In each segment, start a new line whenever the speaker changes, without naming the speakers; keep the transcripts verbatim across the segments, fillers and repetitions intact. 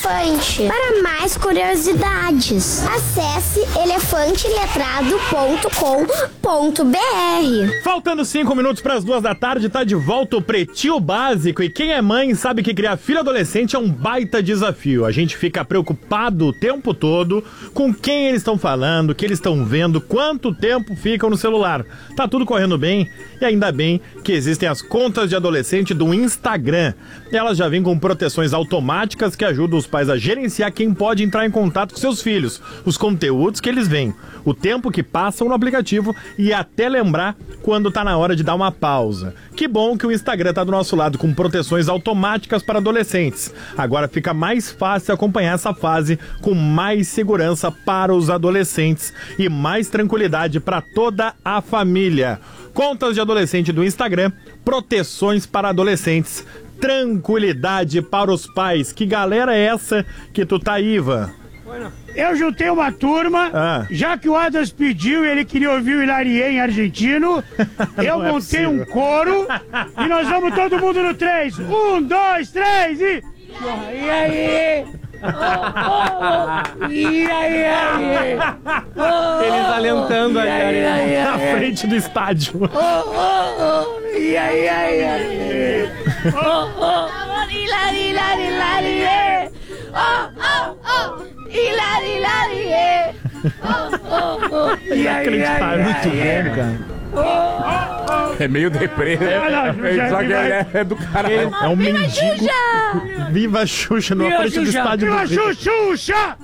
elefante. Para mais curiosidades, acesse elefante letrado ponto com ponto b r.
Faltando cinco minutos para as duas da tarde, tá de volta o Pretinho Básico. E quem é mãe sabe que criar filho adolescente é um baita desafio. A gente fica preocupado o tempo todo com quem eles estão falando, o que eles estão vendo, quanto tempo ficam no celular. Tá tudo correndo bem e ainda bem que existem as contas de adolescente do Instagram. Elas já vêm com proteções automáticas que ajudam os pais a gerenciar quem pode entrar em contato com seus filhos, os conteúdos que eles veem, o tempo que passam no aplicativo e até lembrar quando tá na hora de dar uma pausa. Que bom que o Instagram tá do nosso lado com proteções automáticas para adolescentes. Agora fica mais fácil acompanhar essa fase com mais segurança para os adolescentes e mais tranquilidade para toda a família. Contas de adolescente do Instagram, proteções para adolescentes, tranquilidade para os pais. Que galera é essa que tu tá, Iva?
Eu juntei uma turma, ah. já que o Adams pediu e ele queria ouvir o Hilarie em argentino, eu é montei possível. um coro e nós vamos todo mundo no três. Um, dois, três e... E aí? Oh, oh, oh. E aí, aí? Oh,
eles alentando
oh,
ali,
aí, aí,
na
aí,
frente do estádio.
Oh, oh, oh. E aí, aí, aí? Oh, oh. Hilarie, Hilarie, Hilarie. Oh, oh, oh. Hilarie, Hilarie. Oh, oh, oh. E aí,
inacreditável, muito bom, cara.
Oh, oh, oh. É meio deprê, né? É, só que é, é do caralho.
É um mendigo. Viva Xuxa no
Viva
frente
Xuxa.
do estádio.
Viva
do
Xuxa!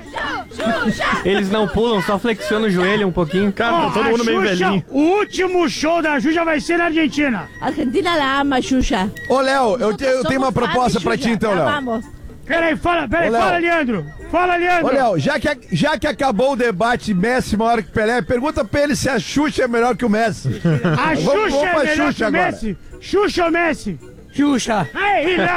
Eles não pulam, só flexionam o joelho um pouquinho.
Cara, tá todo mundo meio velhinho.
O último show da Xuxa vai ser na Argentina.
A Argentina la ama, Xuxa.
Ô, Léo, eu, te, eu tenho uma proposta pra ti então, Léo.
Vamos.
Peraí, fala, peraí,
Ô, Léo.
fala, Leandro. Fala, Leandro.
Ô, Léo, já que, já que acabou o debate Messi maior que Pelé, pergunta pra ele se a Xuxa é melhor que o Messi.
A
Vamos-
Xuxa
vamos pra
é melhor
Xuxa
que o
agora.
Messi? Xuxa ou Messi?
Xuxa.
Ei,